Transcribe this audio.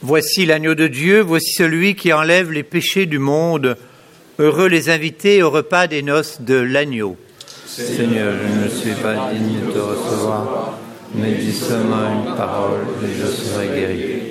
Voici l'agneau de Dieu, voici celui qui enlève les péchés du monde. Heureux les invités au repas des noces de l'agneau. Seigneur, je ne suis pas digne de te recevoir, mais dis seulement une parole et je serai guéri.